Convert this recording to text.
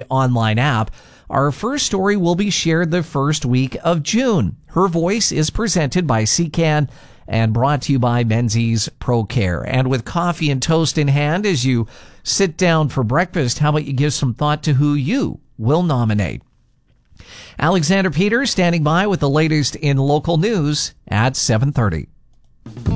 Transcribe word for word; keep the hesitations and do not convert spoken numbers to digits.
online app. Our first story will be shared the first week of June. Her Voice is presented by C C A N and brought to you by Menzies Pro Care. And with coffee and toast in hand as you sit down for breakfast, how about you give some thought to who you will nominate? Alexander Peters standing by with the latest in local news at seven thirty.